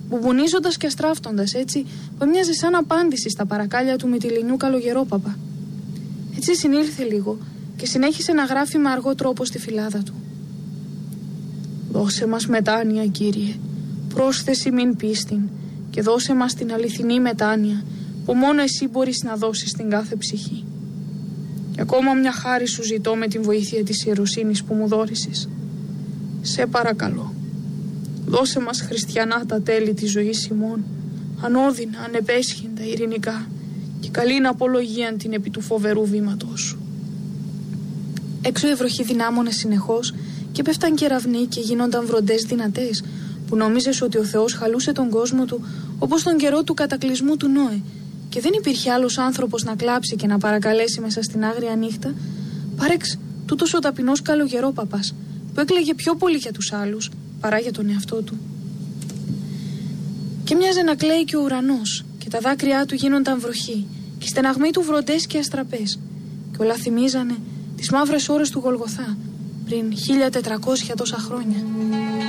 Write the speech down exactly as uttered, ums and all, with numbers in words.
μπουμπουνίζοντας και αστράφτοντας έτσι που μοιάζει σαν απάντηση στα παρακάλια του Μυτιληνιού καλογερόπαπα. Έτσι συνήλθε λίγο και συνέχισε να γράφει με αργό τρόπο στη φυλάδα του. «Δώσε μας μετάνοια, Κύριε, πρόσθεση μην πίστην, και δώσε μας την αληθινή μετάνοια που μόνο εσύ μπορείς να δώσεις στην κάθε ψυχή. Και ακόμα μια χάρη σου ζητώ με την βοήθεια της ιεροσύνης που μου δώρισες. Σε παρακαλώ, δώσε μας χριστιανά τα τέλη της ζωής ημών, ανώδυνα, ανεπέσχυντα, ειρηνικά, και καλήν απολογίαν την επί του φοβερού βήματός σου». Έξω η βροχή δυνάμωνε συνεχώς και πέφταν κεραυνοί και γίνονταν βροντές δυνατές, που νόμιζες ότι ο Θεός χαλούσε τον κόσμο του όπως τον καιρό του κατακλυσμού του Νόε, και δεν υπήρχε άλλος άνθρωπος να κλάψει και να παρακαλέσει μέσα στην άγρια νύχτα, παρέξ τούτος ο ταπεινός καλογερόπαπας, που έκλαιγε πιο πολύ για τους άλλους παρά για τον εαυτό του. Και μοιάζε να κλαίει και ο ουρανός, και τα δάκρυά του γίνονταν βροχή, και οι στεναγμοί του βροντές και αστραπές, και όλα θυμίζανε τις μαύρες ώρες του Γολγοθά πριν χίλια τετρακόσια τόσα χρόνια.